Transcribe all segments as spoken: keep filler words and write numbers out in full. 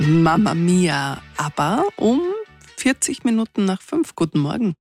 Mamma Mia, aber um vierzig Minuten nach fünf. Guten Morgen.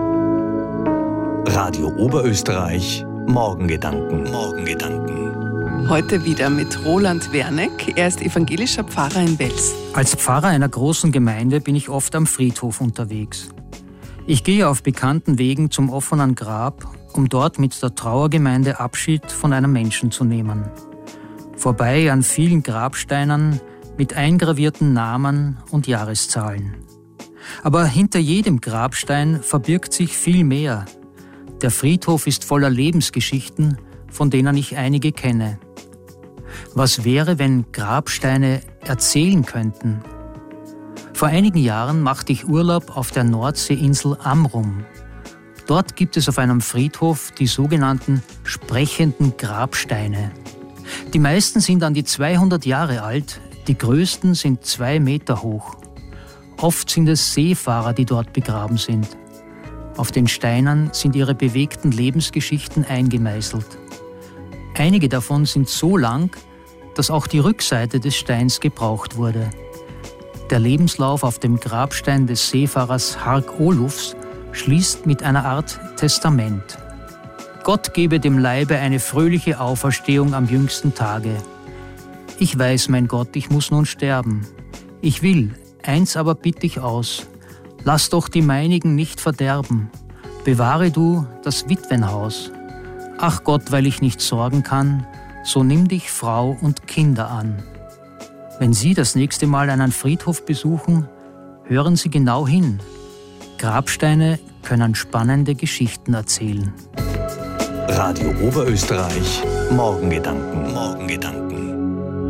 Radio Oberösterreich, Morgengedanken. Morgengedanken. Heute wieder mit Roland Werneck. Er ist evangelischer Pfarrer in Wels. Als Pfarrer einer großen Gemeinde bin ich oft am Friedhof unterwegs. Ich gehe auf bekannten Wegen zum offenen Grab, um dort mit der Trauergemeinde Abschied von einem Menschen zu nehmen. Vorbei an vielen Grabsteinen mit eingravierten Namen und Jahreszahlen. Aber hinter jedem Grabstein verbirgt sich viel mehr. Der Friedhof ist voller Lebensgeschichten, von denen ich einige kenne. Was wäre, wenn Grabsteine erzählen könnten? Vor einigen Jahren machte ich Urlaub auf der Nordseeinsel Amrum. Dort gibt es auf einem Friedhof die sogenannten sprechenden Grabsteine. Die meisten sind an die zweihundert Jahre alt, die größten sind zwei Meter hoch. Oft sind es Seefahrer, die dort begraben sind. Auf den Steinen sind ihre bewegten Lebensgeschichten eingemeißelt. Einige davon sind so lang, dass auch die Rückseite des Steins gebraucht wurde. Der Lebenslauf auf dem Grabstein des Seefahrers Hark Olufs schließt mit einer Art Testament. Gott gebe dem Leibe eine fröhliche Auferstehung am jüngsten Tage. Ich weiß, mein Gott, ich muss nun sterben. Ich will, eins aber bitt ich aus. Lass doch die meinigen nicht verderben. Bewahre du das Witwenhaus. Ach Gott, weil ich nicht sorgen kann, so nimm dich Frau und Kinder an. Wenn Sie das nächste Mal einen Friedhof besuchen, hören Sie genau hin. Grabsteine können spannende Geschichten erzählen. Radio Oberösterreich, Morgengedanken. Morgengedanken.